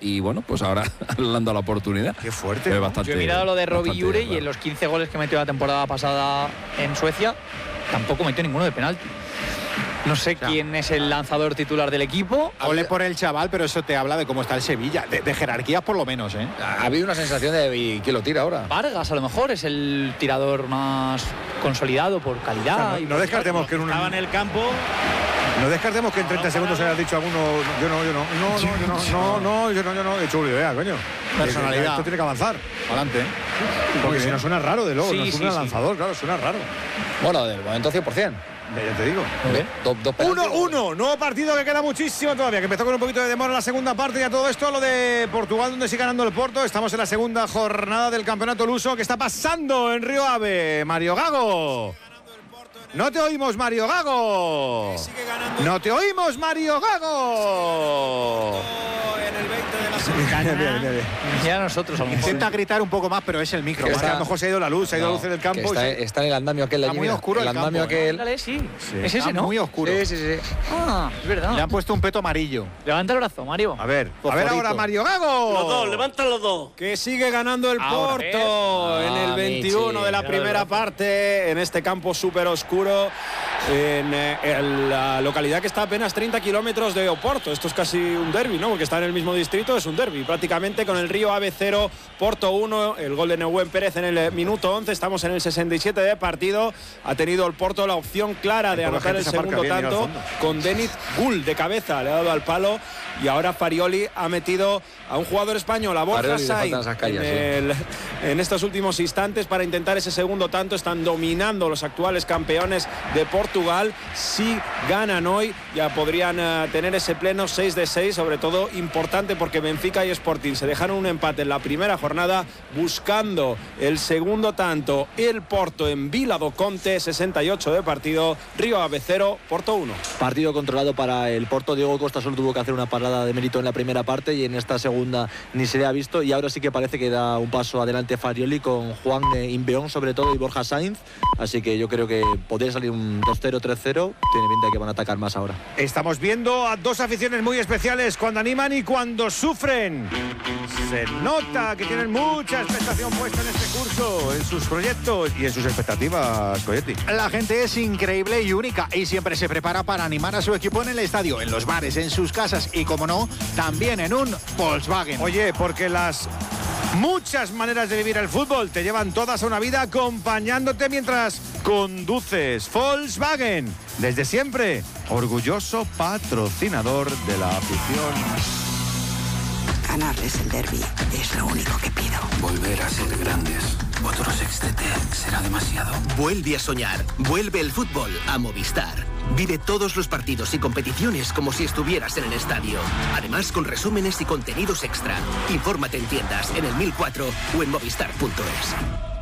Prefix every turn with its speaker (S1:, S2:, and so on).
S1: y bueno, pues ahora le han dado la oportunidad.
S2: Qué fuerte,
S1: Es
S2: ¿no?
S1: bastante,
S3: Yo he mirado lo de Robbie Jure y
S1: claro.
S3: en los 15 goles que metió la temporada pasada en Suecia, tampoco metió ninguno de penalti. No sé quién es el lanzador titular del equipo.
S2: Ole por el chaval, pero eso te habla de cómo está el Sevilla, de jerarquías por lo menos, ¿eh?
S4: Ha habido una sensación de ¿y quién lo tira ahora?
S3: Vargas a lo mejor es el tirador más consolidado por calidad.
S2: No descartemos que en
S5: Estaba en el campo.
S2: No descartemos que en 30 segundos hayas dicho a alguno, yo no, he hecho una idea, coño.
S1: Personalidad.
S2: Esto tiene que avanzar.
S1: Adelante.
S2: Porque si no suena raro, de luego,
S3: Sí,
S2: no suena
S3: sí.
S2: lanzador, claro, suena raro.
S4: Bueno, del momento 100%.
S2: Ya te digo.
S4: Dos penaltis.
S2: 1-1, nuevo partido que queda muchísimo todavía, que empezó con un poquito de demora en la segunda parte y a todo esto, lo de Portugal, donde sigue ganando el Porto. Estamos en la segunda jornada del campeonato luso. ¿Qué está pasando en Río Ave? Mario Gago. No te oímos, Mario Gago. No te oímos, Mario Gago.
S5: En el 20 de la semana.
S3: Ya nosotros a lo mejor.
S2: Intenta gritar un poco más, pero es el micro.
S4: Que
S2: ¿Vale? A lo mejor se ha ido la luz, en el campo.
S4: Está en el andamio aquel de
S2: Está
S4: allí,
S2: muy
S4: mira.
S2: oscuro el
S4: andamio
S2: campo,
S4: aquel.
S3: Ándale, sí.
S2: Sí,
S3: Es ese,
S2: está
S3: ¿no?
S2: muy oscuro.
S4: Sí.
S3: Ah, es verdad.
S2: Le han puesto un peto amarillo.
S3: Levanta el brazo, Mario.
S2: A ver
S4: Fosforito.
S2: ahora Mario Gago.
S6: Los dos, levantan los dos.
S5: Que sigue ganando el
S3: Ahora,
S5: Porto en el 21
S4: Michi,
S5: de la
S3: mira
S5: primera
S3: el brazo.
S5: parte, en este campo súper oscuro, en la localidad que está a apenas 30 kilómetros de Oporto. Esto es casi un derbi, ¿no? Porque está en el mismo distrito, es un derbi. Prácticamente con el Río Ave 0, Porto 1, el gol de Nehuen Pérez en el minuto 11. Estamos en el 67 de partido. Ha tenido el Porto la opción clara de
S2: Poca
S5: anotar
S2: gente
S5: el
S2: se aparca
S5: segundo
S2: bien, mira al
S5: tanto
S2: fondo.
S5: con Deniz Gul de cabeza. Le ha dado al palo y ahora Farioli ha metido a un jugador español, a Borja
S4: Farioli le
S5: Sainz,
S4: faltan esas calles,
S5: en estos últimos instantes para intentar ese segundo tanto. Están dominando los actuales campeones de Portugal. Si ganan hoy ya podrían tener ese pleno 6-6, sobre todo importante porque Benfica y Sporting se dejaron un empate en la primera jornada buscando el segundo tanto. El Porto en Vila do Conte, 68 de partido, Río Ave 0, Porto 1.
S7: Partido controlado para el Porto. Diego Costa solo tuvo que hacer una parada de mérito en la primera parte y en esta segunda ni se le ha visto, y ahora sí que parece que da un paso adelante Farioli con Juan Imbeón sobre todo y Borja Sainz, así que yo creo que podría salir un 2-0, 3-0, tiene pinta de que van a atacar más ahora.
S2: Estamos viendo a dos aficiones muy especiales, cuando animan y cuando sufren. Se nota que tienen mucha expectación puesta en este curso, en sus proyectos y en sus expectativas, Coyetti.
S8: La gente es increíble y única y siempre se prepara para animar a su equipo en el estadio, en los bares, en sus casas y, como no, también en un Volkswagen.
S2: Oye, porque las muchas maneras de vivir el fútbol te llevan todas a una vida acompañándote mientras conduces. Volkswagen, desde siempre, orgulloso patrocinador de la afición.
S9: Ganarles el derbi es lo único que pido.
S10: Volver a ser grandes. Otro sextete será demasiado.
S11: Vuelve a soñar. Vuelve el fútbol a Movistar. Vive todos los partidos y competiciones como si estuvieras en el estadio. Además, con resúmenes y contenidos extra. Infórmate en tiendas, en el 1004 o en movistar.es.